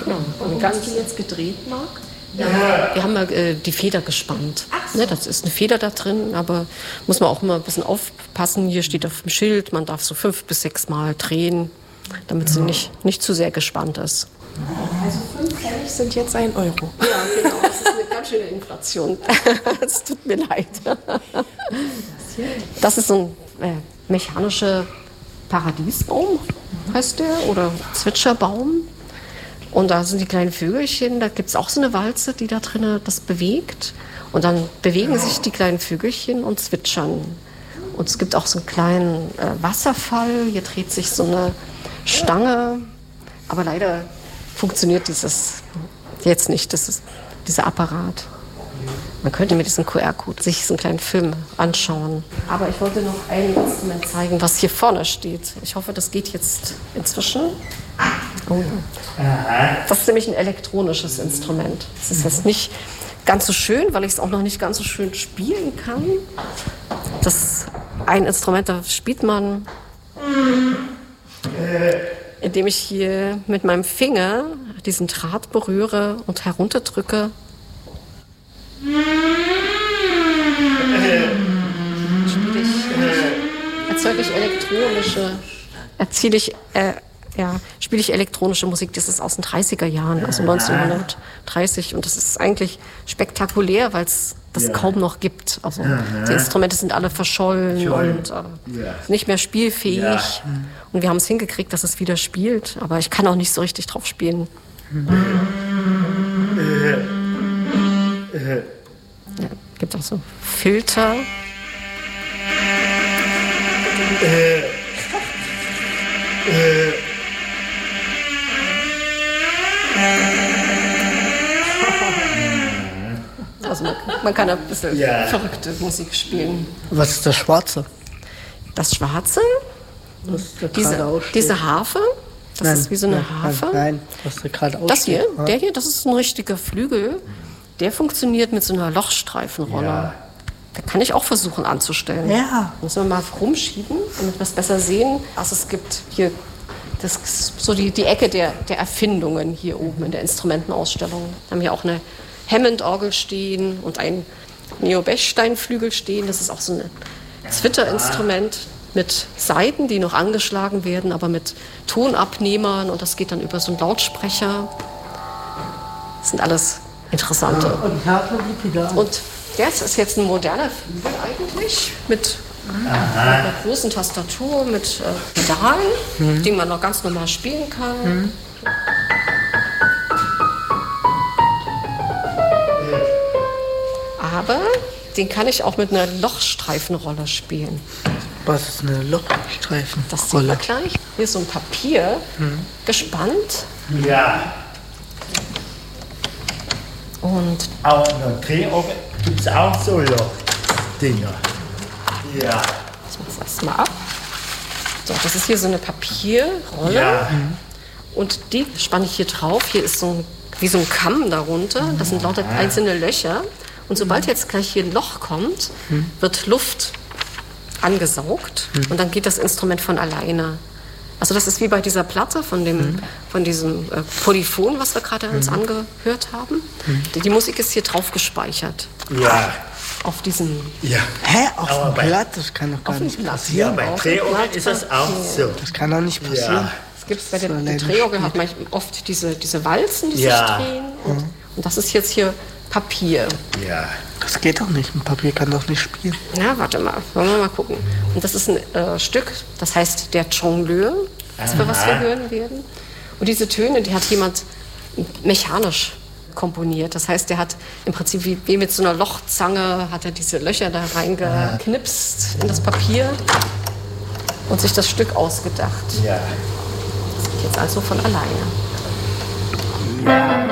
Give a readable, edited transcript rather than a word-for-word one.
Ja. Und hast du jetzt gedreht, Marc? Ja. Wir haben ja die Feder gespannt. So. Ne, das ist eine Feder da drin, aber muss man auch immer ein bisschen aufpassen. Hier steht auf dem Schild, man darf so 5 bis 6 Mal drehen, damit sie nicht zu sehr gespannt ist. Also 5 Pfennig sind jetzt 1 Euro. Ja, genau. Das ist eine ganz schöne Inflation. Es tut mir leid. Das ist so ein mechanischer Paradiesbaum, heißt der, oder Zwitscherbaum. Und da sind die kleinen Vögelchen, da gibt es auch so eine Walze, die da drinnen das bewegt. Und dann bewegen sich die kleinen Vögelchen und zwitschern. Und es gibt auch so einen kleinen Wasserfall, hier dreht sich so eine Stange. Aber leider funktioniert dieses jetzt nicht, dieser Apparat. Man könnte mit diesem QR-Code sich so einen kleinen Film anschauen. Aber ich wollte noch ein Instrument zeigen, was hier vorne steht. Ich hoffe, das geht jetzt inzwischen. Oh. Das ist nämlich ein elektronisches Instrument. Das ist jetzt nicht ganz so schön, weil ich es auch noch nicht ganz so schön spielen kann. Das ist ein Instrument, da spielt man, indem ich hier mit meinem Finger diesen Draht berühre und herunterdrücke. Spiele ich elektronische Musik. Das ist aus den 30er Jahren, also 1930. Und das ist eigentlich spektakulär, weil es das kaum noch gibt. Also die Instrumente sind alle verschollen und nicht mehr spielfähig. Ja. Und wir haben es hingekriegt, dass es wieder spielt. Aber ich kann auch nicht so richtig drauf spielen. Ja, gibt auch so Filter. Also man kann ein bisschen verrückte Musik spielen. Was ist das Schwarze? Das Schwarze? Diese Harfe? Das ist wie so eine Harfe. Nein, was da gerade aussieht. Das hier, der hier, das ist ein richtiger Flügel. Der funktioniert mit so einer Lochstreifenrolle. Ja. Da kann ich auch versuchen anzustellen. Ja. Müssen wir mal rumschieben, damit wir es besser sehen. Also es gibt hier, das ist so die Ecke der Erfindungen hier oben in der Instrumentenausstellung. Wir haben hier auch eine Hammond-Orgel stehen und ein Neo-Bechstein-Flügel stehen. Das ist auch so ein Zwitterinstrument mit Saiten, die noch angeschlagen werden, aber mit Tonabnehmern. Und das geht dann über so einen Lautsprecher. Das sind alles interessante. Und das ist jetzt ein moderner Flügel eigentlich mit einer großen Tastatur, mit Pedalen, die man noch ganz normal spielen kann. Aber den kann ich auch mit einer Lochstreifenrolle spielen. Was ist eine Lochstreifenrolle? Das sehen wir gleich. Hier ist so ein Papier gespannt. Ja. Und aber in der Drehorgel gibt es auch so Lochdinger. Ja. Ich mache das erstmal ab. So, das ist hier so eine Papierrolle. Ja. Und die spanne ich hier drauf. Hier ist wie so ein Kamm darunter. Das sind lauter einzelne Löcher. Und sobald jetzt gleich hier ein Loch kommt, wird Luft angesaugt. Und dann geht das Instrument von alleine. Also das ist wie bei dieser Platte von diesem Polyphon, was wir gerade uns angehört haben. Die Musik ist hier drauf gespeichert. Ja. Auf diesem... Ja. Hä? Auf dem Blatt? Das kann doch gar nicht Ja, passieren. bei Drehorgel ist das auch so. Das kann doch nicht passieren. Ja. Es gibt bei der Drehorgel hat man oft diese Walzen, die sich drehen. Und das ist jetzt hier Papier. Ja. Das geht doch nicht. Ein Papier kann doch nicht spielen. Na, warte mal. Wollen wir mal gucken. Und das ist ein Stück, das heißt Der Jongleur, für was wir hören werden. Und diese Töne, die hat jemand mechanisch komponiert. Das heißt, der hat im Prinzip wie mit so einer Lochzange hat er diese Löcher da reingeknipst in das Papier und sich das Stück ausgedacht. Ja. Das geht jetzt also von alleine. Ja.